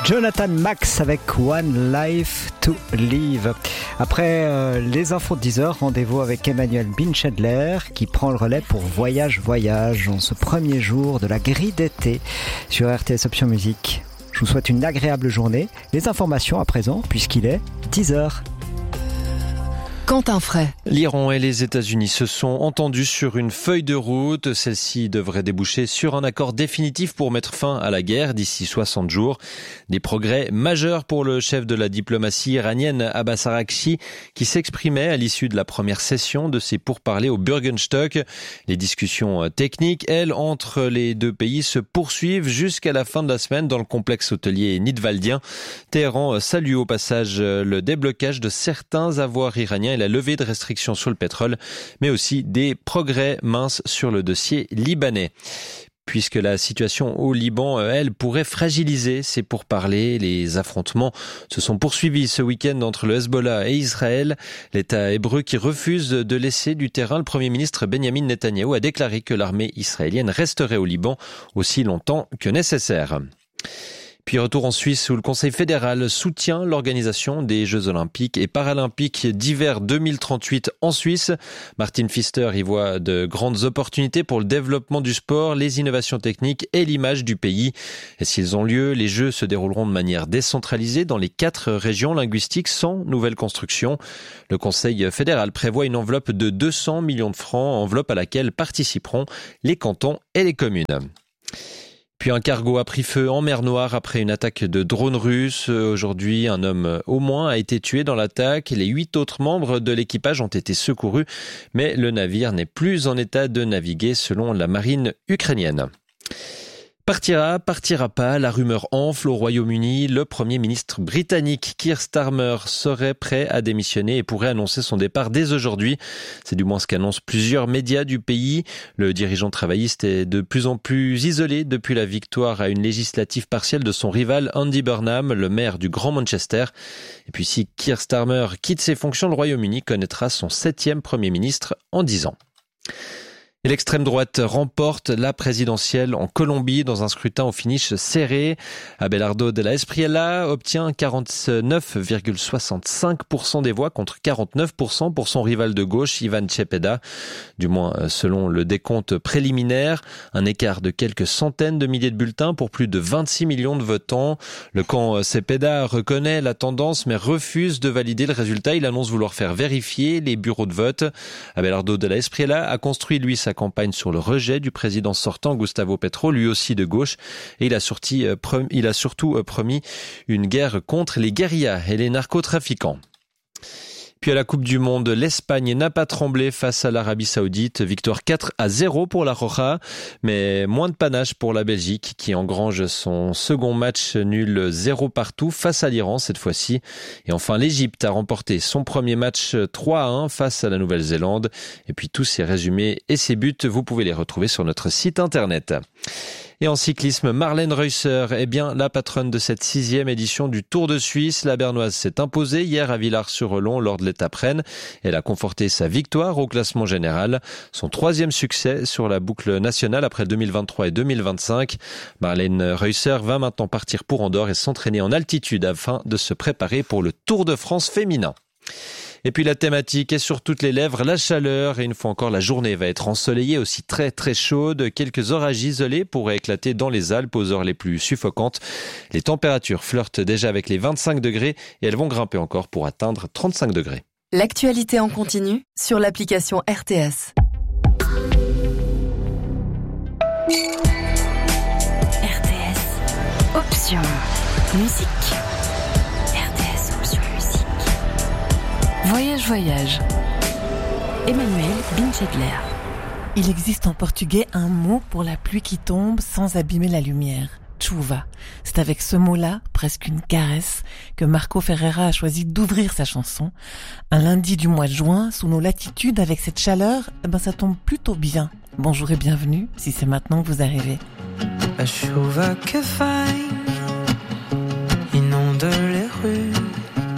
Jonathan Max avec One Life to Live. Après les infos de 10h, rendez-vous avec Emmanuel Binchedler qui prend le relais pour Voyage en ce premier jour de la grille d'été sur RTS Option Musique. Je vous souhaite une agréable journée. Les informations à présent puisqu'il est 10h. Quentin Fray. L'Iran et les États-Unis se sont entendus sur une feuille de route. Celle-ci devrait déboucher sur un accord définitif pour mettre fin à la guerre d'ici 60 jours. Des progrès majeurs pour le chef de la diplomatie iranienne Abbas Araghchi qui s'exprimait à l'issue de la première session de ses pourparlers au Bürgerstock. Les discussions techniques, elles, entre les deux pays se poursuivent jusqu'à la fin de la semaine dans le complexe hôtelier nidwaldien. Téhéran salue au passage le déblocage de certains avoirs iraniens et la levée de restrictions sur le pétrole, mais aussi des progrès minces sur le dossier libanais. Puisque la situation au Liban, elle, pourrait fragiliser ces pourparlers. Les affrontements se sont poursuivis ce week-end entre le Hezbollah et Israël. L'État hébreu qui refuse de laisser du terrain, le Premier ministre Benjamin Netanyahou a déclaré que l'armée israélienne resterait au Liban aussi longtemps que nécessaire. Puis retour en Suisse où le Conseil fédéral soutient l'organisation des Jeux olympiques et paralympiques d'hiver 2038 en Suisse. Martin Pfister y voit de grandes opportunités pour le développement du sport, les innovations techniques et l'image du pays. Et s'ils ont lieu, les Jeux se dérouleront de manière décentralisée dans les 4 régions linguistiques sans nouvelle construction. Le Conseil fédéral prévoit une enveloppe de 200 millions de francs, enveloppe à laquelle participeront les cantons et les communes. Puis un cargo a pris feu en mer Noire après une attaque de drones russes. Aujourd'hui, un homme au moins a été tué dans l'attaque. Les 8 autres membres de l'équipage ont été secourus, mais le navire n'est plus en état de naviguer selon la marine ukrainienne. Partira pas, la rumeur enfle au Royaume-Uni. Le Premier ministre britannique Keir Starmer serait prêt à démissionner et pourrait annoncer son départ dès aujourd'hui. C'est du moins ce qu'annoncent plusieurs médias du pays. Le dirigeant travailliste est de plus en plus isolé depuis la victoire à une législative partielle de son rival Andy Burnham, le maire du Grand Manchester. Et puis si Keir Starmer quitte ses fonctions, le Royaume-Uni connaîtra son 7e Premier ministre en 10 ans. Et l'extrême droite remporte la présidentielle en Colombie dans un scrutin au finish serré. Abelardo de la Espriella obtient 49,65% des voix contre 49% pour son rival de gauche, Ivan Cepeda. Du moins selon le décompte préliminaire, un écart de quelques centaines de milliers de bulletins pour plus de 26 millions de votants. Le camp Cepeda reconnaît la tendance mais refuse de valider le résultat. Il annonce vouloir faire vérifier les bureaux de vote. Abelardo de la Espriella a construit lui sa campagne sur le rejet du président sortant Gustavo Petro, lui aussi de gauche, et il a surtout promis une guerre contre les guérillas et les narcotrafiquants. Puis à la Coupe du Monde, l'Espagne n'a pas tremblé face à l'Arabie Saoudite. Victoire 4-0 pour la Roja, mais moins de panache pour la Belgique qui engrange son second match nul 0 partout face à l'Iran cette fois-ci. Et enfin, l'Égypte a remporté son premier match 3-1 face à la Nouvelle-Zélande. Et puis tous ces résumés et ces buts, vous pouvez les retrouver sur notre site internet. Et en cyclisme, Marlène Reusser est bien la patronne de cette 6e édition du Tour de Suisse. La Bernoise s'est imposée hier à Villars-sur-Olon lors de l'étape Rennes. Elle a conforté sa victoire au classement général. Son 3e succès sur la boucle nationale après 2023 et 2025. Marlène Reusser va maintenant partir pour Andorre et s'entraîner en altitude afin de se préparer pour le Tour de France féminin. Et puis la thématique est sur toutes les lèvres, la chaleur. Et une fois encore, la journée va être ensoleillée, aussi très très chaude. Quelques orages isolés pourraient éclater dans les Alpes aux heures les plus suffocantes. Les températures flirtent déjà avec les 25 degrés et elles vont grimper encore pour atteindre 35 degrés. L'actualité en continu sur l'application RTS. RTS Option Musique. Voyage. Emmanuel Binchedler. Il existe en portugais un mot pour la pluie qui tombe sans abîmer la lumière. Chuva. C'est avec ce mot-là, presque une caresse, que Marco Ferreira a choisi d'ouvrir sa chanson. Un lundi du mois de juin, sous nos latitudes, avec cette chaleur, ça tombe plutôt bien. Bonjour et bienvenue, si c'est maintenant que vous arrivez. A chuva que vai